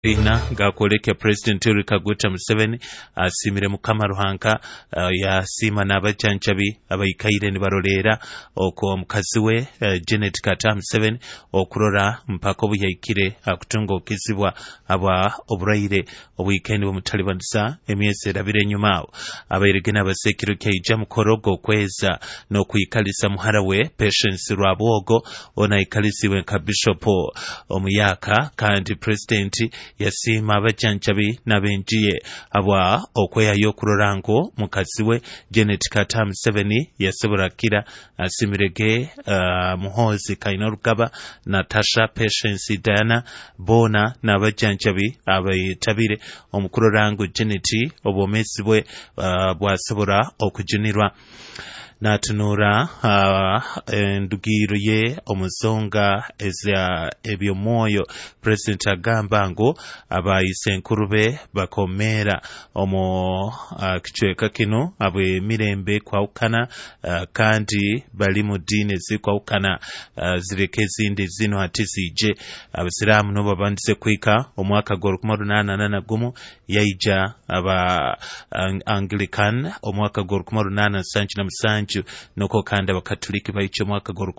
Ina gakoleka President Yoweri Kaguta Museveni asimire Mukama Ruhanka yasima n'abajjanjabi abayikaire ne barolera okwo omukazi we Janet Kaguta Museveni okurora mpaka obuyayikire akutunga okizibwa aba oburaire obuyikaine bw'omutalibanisa emyezi erabire enyuma awo abairege n'abasekiro kyaija mukorogo okweza n'okuyikalisa muhara we Patience Lwabwogo onayikalisiwe nka Bishop omuyaka kandi President yasima abajjanjabi n'abenjiye abwa okweyayo okurora ngu mukazi we Janet Kaguta Museveni yasoborakira asimirege Muhoozi Kainerugaba Natasha Patience Diana bona n'abajjanjabi abetabire omukurora ngu Janet obwomezi bwe bwasobora okujunirwa natunura endugiro ye omuzonga ebyomwoyo President agamba ngu abayise nkurube bakomera omu kichweka kino abwe mirembe kwawukana kandi bali mu dini zikwawukana zireke ezindi zino ati zije abasiraamu no babandise kwika omwaka gwa 1881 yaija aba Anglican omwaka gwa 1877 noko kandi abakatoliki baicho mwaka gwa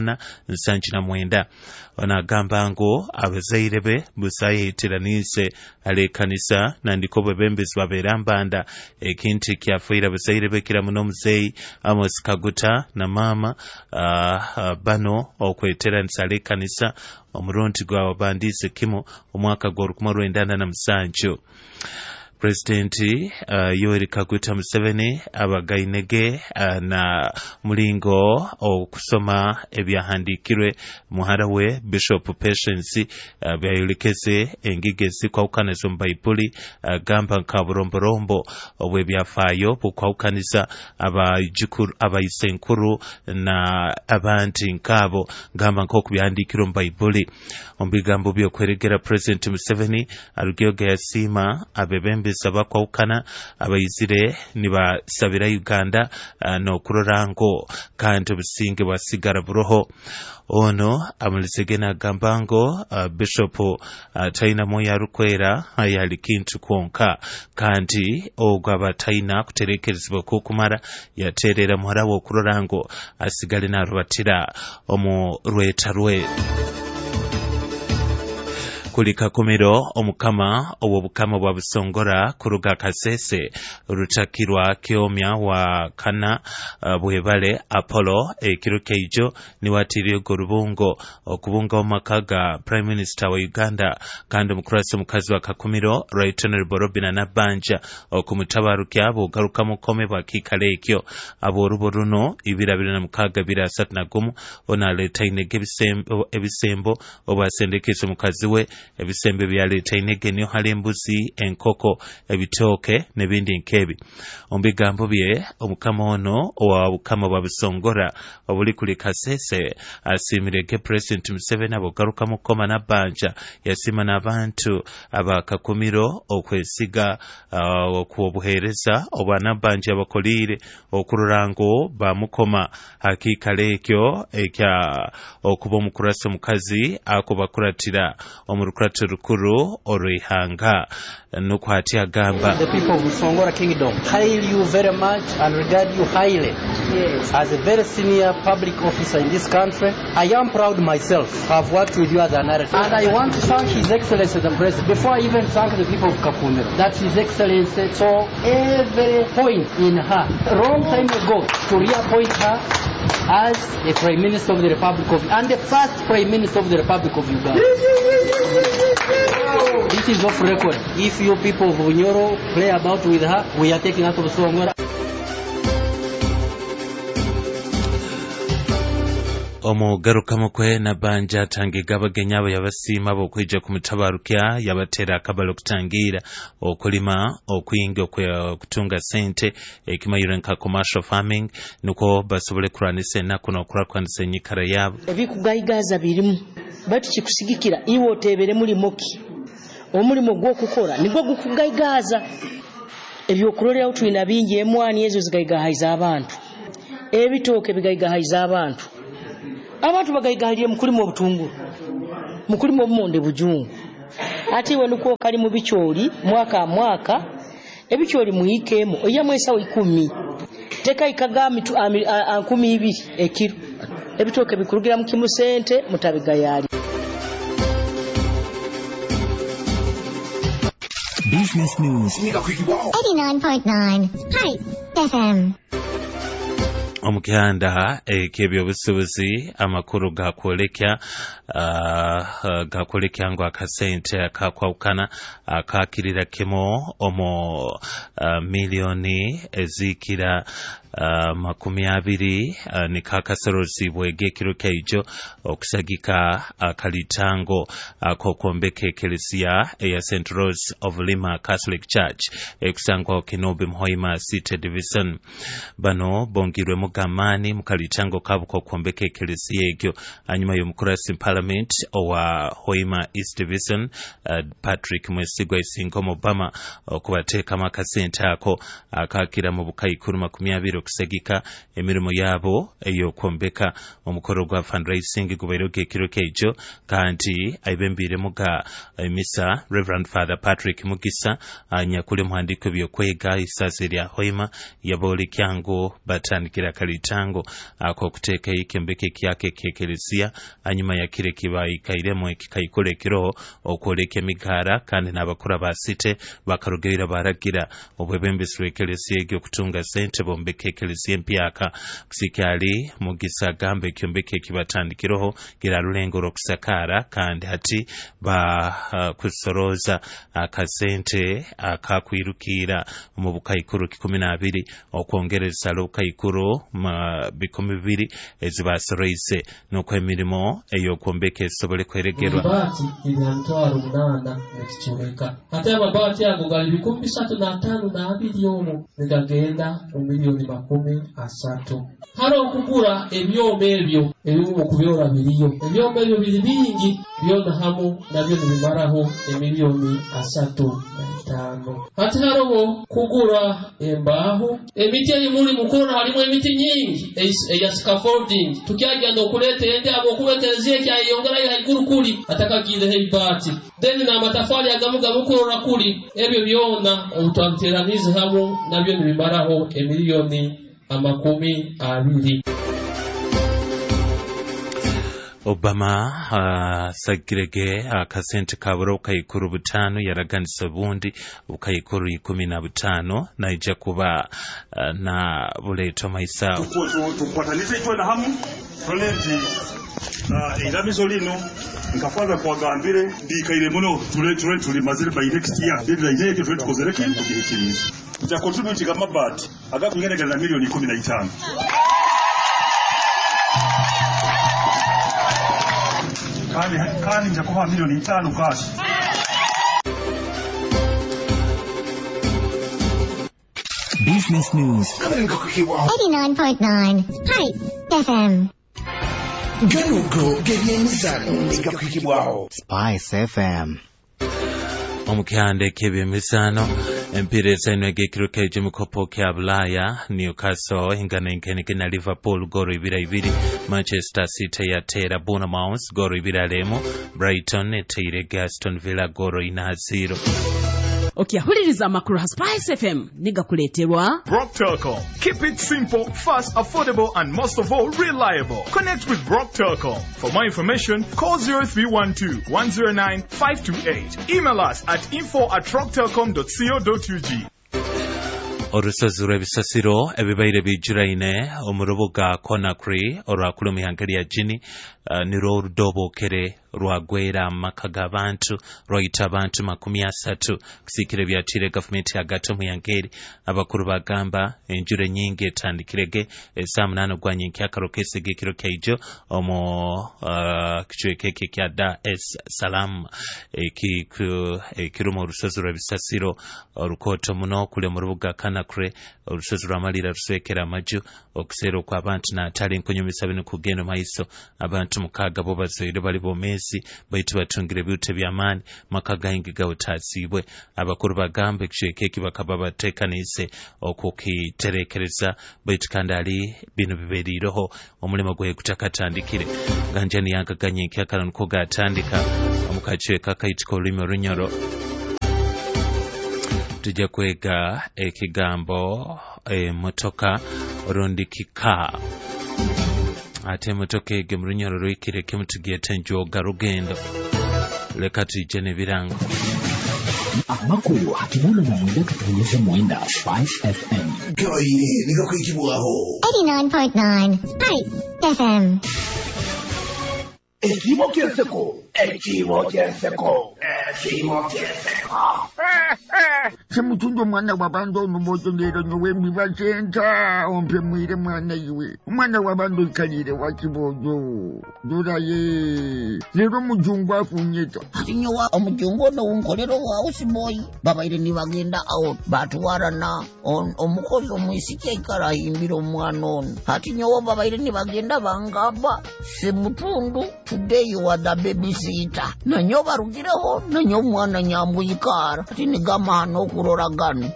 1879 onagamba ngo abazaire be busayitiranise alekanisa nandiko bebembezi baberambanda ekinti kyafuira abazaire be kira muno muzeyi Amos Kaguta na mama bano okweteranisa alekanisa omurundi gwa bandise kimo omwaka gwa 1907 President Yoweri Kaguta Museveni abagainege na mulingo okusoma ebyahandikirwe muhara we Bishop Patience byayolekeze engigezi kwawukaniza mu Bayibuli gamba nkaburomborombo obwe byafayo bukwawukaniza abayisenkuru na abandi nkabo gamba nko byandikirwe mu Bayibuli ombigambo byokweregera President Museveni arugyoga yasima abebembe saba kwawukana abayizire nibasabira Uganda n'okurora ngo kandi obusinge bwasigara buroho ono amulisege n'agamba ngo Bishop taina moya rukwera yali kintu kwonka kandi ogwo abataina kuterekerezebwa kukumara yaterera muhara we okurora ngo asigale narubatira omu rweta rwe kulika komero omukama obukama bwa busongora kuruga Kasese rutakirwa kyomya wa kana bwebale Apollo ekiro keijo niwatiriye gorubungo okubunga omakaga Prime Minister wa Uganda kandi omukurasi omukazi wa kakomero Right Honorable Robina Nabanja okumutabaruka abo garuka mukome bwa kikale ekyo abo ruboruno 2036 onaleta inege ebisembo obasendekese omukazi we ebisembe byaleta inege niyo hali embuzi enkoko ebitooke nebindi nkebi ombigambo bye omukama ono owa bukama bwa busongora obuli kuli Kasese asimirege President Museveni abogaruka mukoma na banja yasima n'abantu abakakumiro okwesiga okubuhereza obwana banja abakolire okururango bamukoma hakikale ekyo ekya okuba omukurasi omukazi akubakuratira omurukurati rukuru orihanga nukwati agamba the people of Songora Kingdom hail you very much and regard you highly. Yes. As a very senior public officer in this country, I am proud myself to have worked with you as an artist. And I want to thank His Excellency the President before I even thank the people of Kakumiro that His Excellency saw every point in her a long time ago to reappoint her as the Prime Minister of the Republic of and the first Prime Minister of the Republic of Uganda. This is off record. If you people of Bunyoro play about with her, we are taking out of Songora. omugaruka mukwe na banja tangiga abagenya abo yabasima bokwija kumutabarukya yabatera akabalo kutangira okulima okuyinga okutunga sente ekimayire nka commercial farming nuko basobole kuranise nakuno okurakwanise nyikara yabo ebikugayigaza birimu bati kikusigikira iwo tebere muri moki omulimo gwo kukora nigwo gukugayigaza ebyokurorera utwina bingi emwani ezo zigayigahiza abantu ebitooke bigayigahiza abantu abantu bagayigaliye mukulimo obutungulu mukulimo obumonde bujungu ati wenuko kali mu bicholi mwaka ebicholi muhikemo oya mwesa 10 teka ikaga mitu 12 ekiro ebitoke bikurugira mu kimu sente mutabiga yali. Business News 89.9 Hi FM. Omukihanda ekebyobusubuzi amakuru gakwolekya ngo akasente akakwawukana akakirira kemo omo milioni ezikira 20 nikakasorozibwa egekiro kaijo okusagika akalitango akokwombeka ekelesiya eya St. Rose of Lima Catholic Church ekusangwa Kinobe Muhoima City Division. Bano bongirwe mugamani mukalitango kabo kokwombeka ekelesiya egyo anyuma y'omukurasi Parliament owa Hoima East Division Patrick Mwesigwa Isingomo Obama okubateeka makasente ako akakira mu bukayikuru 20 okusagika emirimo yabo eyokwombeka omukoro gwa fundraising guberoge ekiro keijo kandi aibembire muga emisa Reverend Father Patrick Mugisa anyakule muhandiko byokwega isasi lya Hoima yabole kyango batandikira kalitango akokuteka ikembeke kyake kekelezia anyuma ya kire kibayi kairemo ekikayikole kiro okwoleka emigara kandi n'abakura basite bakarugeira baragira obwebembeswe ekelezia egyo kutunga sente bombeke ekelezia empyaka kusikali Mugisa gambe kyombeke kibatandikiroho gira lulengo lokusakara kandi hati ba kusoroza akasente akakwirukira mu bukayikuru 12 okwongereza lukayikuru 12 ezibasoroise nuko emirimo eyokwombeka esobole kweregerwa bati ibantwara 8 nekichomeka ate amabati ago gali 35 yomo negagenda milioni 30 haro okugura ebyombe ebyo ebimu kubyora biliyo ebyombe ebyo biri bingi byona hamu nabyo nibimaraho milioni 35 ate haro kugura embaho emiti y'imuri mukuru harimo emiti nyingi eya scaffolding tukyagenda okuleta ende abo kubeterezeye kyayongera y'iguru kuri atakagire hebati then na matafali agamuga mukorora kuri ebyo byona obutwanteranize hamu nabyo nibimaraho milioni 20. Obama sagirege akasente kabura ukayikuru 5 yaraganisa bundi ukayikuru 15 na ija kuba na buleto maisa tukwatanize itwe na hamu tolenti ingamizo lino nkafanga kwagambire ndikaire muno tule mazire by next year ndivya yeke tule tukozereke kugihikiriza nja contribute gamabati agakungenega na milioni 15 kandi nja kuha milioni 5 cash. Business News 89.9 Hi FM. Ganuko gebyemizano nigakukibwaho Spice FM. Omukihande kebyemisano empireza inwege kirukeje mukopo kya Bulaya Newcastle ingana inkenike na Liverpool goro 2-2 Manchester City yatera Bournemouth goro 2-1 Brighton eteire Aston Villa goro 4-0. Okiyahuliriza amakuru ha Spice FM nigakuleterwa Brock Telecom. Keep it simple, fast, affordable and most of all reliable. Connect with Brock Telecom. For more information, call 0312-109-528. Email us at info@rocktelecom.co.ug. Orusozi rw'ebisasiro ebibaire bijuraine omurubuga Conakry olwakulu mihankali ya jini niro oludobokere rwagwera maka g'abantu rwayita abantu 30 kusikire byatire gavumenti agato muyangeri abakuru bagamba enjure nyingi etandikirege esa 8 gwanyinki akarokese gekiro kaijo omo kichwekeke kya Dar es Salaam ekirumo orusozi rw'ebisasiro orukoto muno kule mu rubuga Conakry orusozi rwamalira ruswekera amaju okusero kwa abantu na atali nkunyumisa bino kugendo maiso abantu mukaga bo bazoire bali bomezi polisi baitu batungire byute byamani makagahingi gawutasibwe abakuru bagambe kishekeki bakaba batekanise okukiterekereza baitu kandali bino biberiroho omulimo gwe kutakatandikire ganjani yangaganye kyakala nuko gatandika omukacheka kaitiko olulimi olunyoro tujja kwega ekigambo motoka orundikika ate motoka ege mu lunyoro lwikire kimutugiyete njoga rugendo leka tujje n'ebirango amakulu hakibona na mwenda katonyeza mwenda 5FM kawaii nikakwikibwaho 89.9 FM. Ekibo kyenseko. Semutundo mwana wabando numojo lero nyowe mibajenta ompe mwire mwana iwe mwana wabando ikalire wakibojo duraye lero mujungu afunyeta nyowa omujungu no unkolero wa usiboyi baba ile nibagenda awo batwarana omukozi omwisike ikara himbira omwana ono hati nyowa baba ile nibagenda bangaba semutundu today you are the babysitter na nyoba rugireho na nyomwana nyambu ikara hati nigama no kurora gano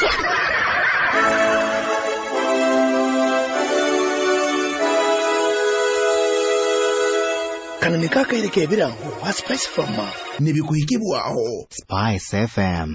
kana nikaka ireke birango wa Spice FM nibikuhikibwaho Spice FM.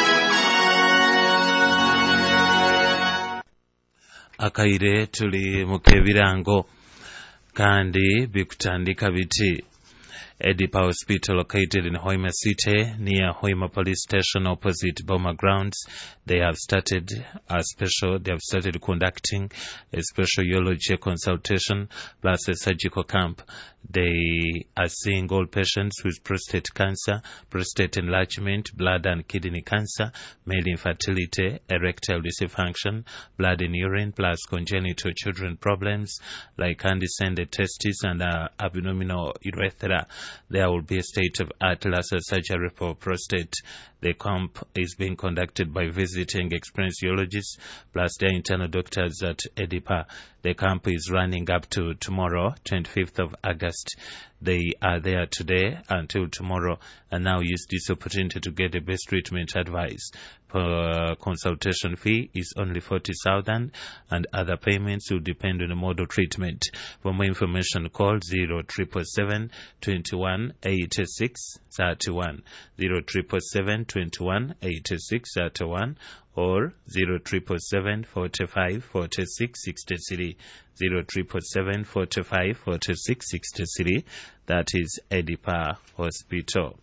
akaire tuli mukebirango kandi bikutandika biti Edipa Hospital located in Hoima City near Hoima Police Station opposite Boma Grounds. They have started conducting a special urology consultation plus a surgical camp. They are seeing all patients with prostate cancer, prostate enlargement, blood and kidney cancer, male infertility, erectile dysfunction, blood in urine, plus congenital children problems like undescended testes and abdominal urethra. There will be a state-of-art laser surgery for prostate. The camp is being conducted by visiting experienced urologists plus their internal doctors at Edipa. The camp is running up to tomorrow, 25th of August. They are there today until tomorrow and now use this opportunity to get the best treatment advice. Consultation fee is only 40,000 and other payments will depend on the mode of treatment. For more information, call 0777 21 86 31, 0777 21 86 31 or 0777 45 46 63, 0777 45 46 63. That is Edipa Hospital.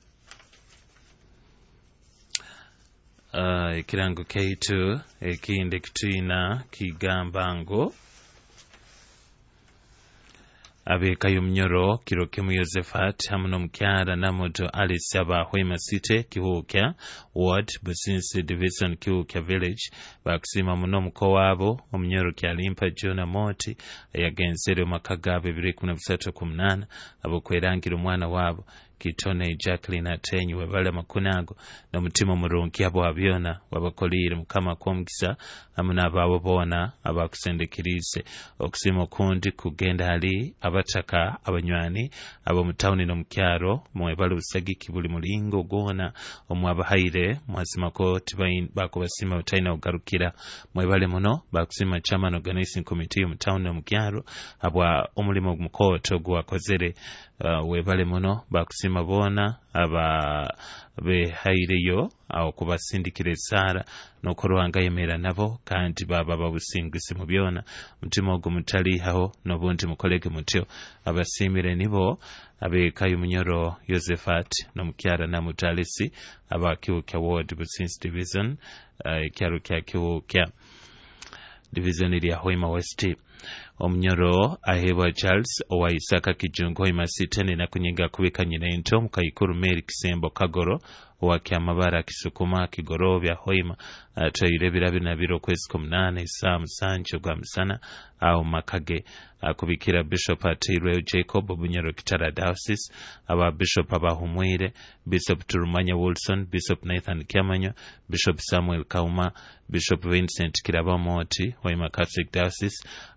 Kirango K2 ekinde kituna kigambango abekayo mnyoro kiroke Yosefat hamno mkyara namoto Alice aba Hoima City Kihukia Ward Business Division Kihukia Village bakusima muno mko wabo omnyoro kyalimpa Jona Moti yagensere makagabe 2018 abo kwerangira umwana wabo Kitone Jacqueline Atenyi webale makunago na mutima murunki abo abyona wabakolire mukama komgisa amuna babo bona abakusendekirize okusima kundi kugenda ali abataka abanywani abo mutawuni no mukyaro mwebale usagiki buli mulingo gona omwabahaire mwazimako tibain bakubasima utaina ugarukira mwebale muno bakusima chairman organizing committee mutawuni no mukyaro abwa omulimo mukoto gwakozere webale muno bakusima bona aba behaireyo aho kubasindikire sara no kuruhanga yemera nabo kandi baba babusingise mu byona mutima ogwo mutali haho no bundi mukolege mutyo abasimire nibo abekayo munyoro Yosefat no mukyara na mutalisi abakiwukya ward Business Division kyaro kyakiwukya division iri Hoima West. Omnyoro ahebwa Charles owaisaka kijungo imasitene na kunyinga kubika nyina into mukayikuru Mary Kisembo Kagoro owakia mabara kisukuma kigorobya Hoima atayire na biro kwezi 18 Sam Sancho Gamsana au makage kubikira Bishop Atirwe Jacob Obunyoro Kitara Diocese aba Bishop abahumwire Bishop Turumanya Wilson, Bishop Nathan Kiamanyo, Bishop Samuel Kauma, Bishop Vincent Kirabamoti Hoima Catholic Diocese, RC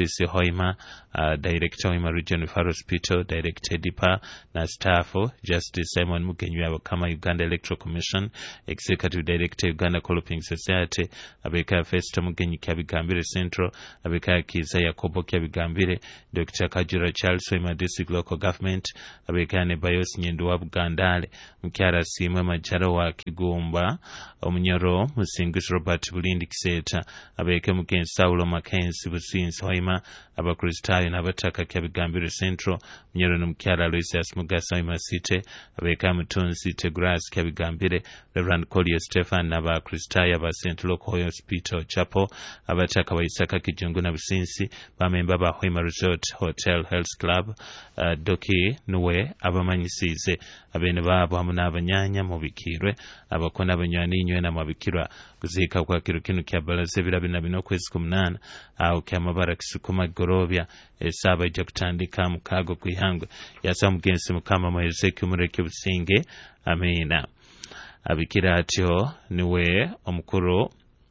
Francis Hoima, Director Hoima Regional Referral Hospital, Director Dipa na staff, Justice Simon Mugenyi abakama Uganda Electoral Commission, Executive Director Uganda Coloping Society, abeka Festo Mugenyi Kyabigambire Central, abeka Kiza Yakobo Kyabigambire, Dr. Kajura Charles Hoima District Local Government, abeka ne Bayos Nyendo wa Bugandale, Mkyara Simwe Majaro wa Kigumba, Omunyoro Musingus Robert Bulindi Kiseta, abeke Mugenyi Saulo Mackenzie Businzi Hoima, abakristayo n'abataka Kyabigambire Central, Munyoro n'Mukyara Aloysius Mugasa Hoima City, abeka Mutunzi Tegras Kyabigambire, Reverend Collier Stephen n'abakristayo aba St. Luke Hospital Chapel, abataka Isaka Kijungu na Businzi, bamemba ba Hoima Resort Hotel Health Club, Doki Nuwe abamanyisize abene babo hamwe n'abanyanya mu bikirwe abakona abanywani inywe na mabikirwa kuzika kwa kino kya balaze birabina bino kwezi 18 au kya mabara kisukuma gorobya esaba ijya kutandika mukago kwihangwe yasa mugenzi mukama Moezeki umureke businge amina. Abikira atyo niwe omukuru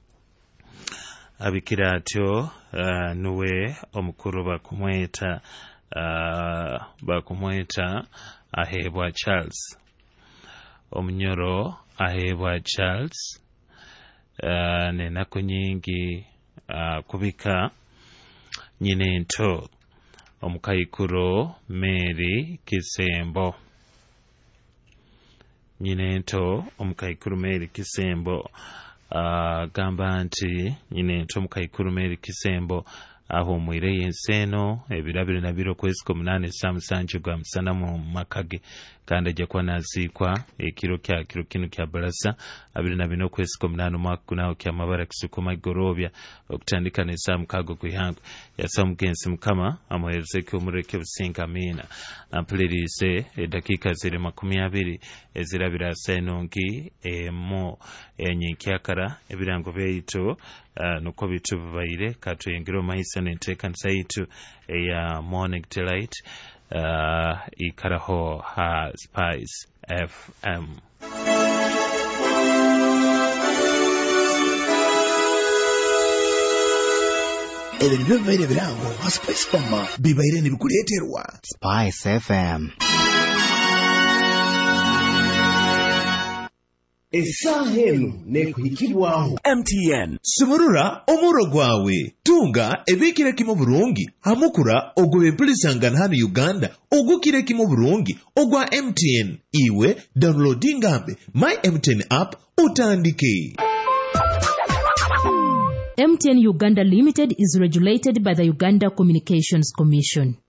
niwe omukuru bakumweta ahebwa Charles Omunyoro ahebwa Charles nenako nyingi kubika nyine nto omukayikuro Mary Kisembo nyine nto omukayikuro Mary Kisembo gamba nti nyine nto omukayikuro Mary Kisembo aho mwire yenseno ebirabire nabiro kwezi 18 samusanju gwa musana mu makage kandi ajja kwa nazikwa ekiro kino kya balasa abiri nabino kwezi 18 mwaka kunaho kya mabara kisukuma gorobya okutandika ne samu kago kuyangu yasa mugenzi mukama amuherezeke umureke businga mina ampulirize dakika ziri 20 ezirabira senongi mo enyikyakara ebirango beito nuko bitu baire katuyengero mahisa nenteka nsaitu ya morning delight ikaraho ha Spice FM. Ebintu bibaire birango ha Spice FM bibaire nibikuleterwa Spice FM. Esaha eno nekuhikibwaho MTN subulura omuro gwawe tunga ebikire kimo burungi hamukura ogwe bipulisangana hano Uganda ogukire kimo burungi ogwa MTN iwe downloadingambe my MTN app utandike. MTN Uganda Limited is regulated by the Uganda Communications Commission.